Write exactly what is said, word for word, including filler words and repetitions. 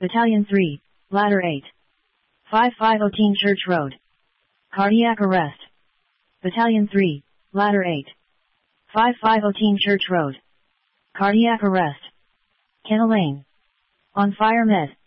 Battalion three, Ladder eight. five five zero Teen Church Road. Cardiac arrest. Battalion three, Ladder eight. five five zero Teen Church Road. Cardiac arrest. Kennel Lane. On fire med.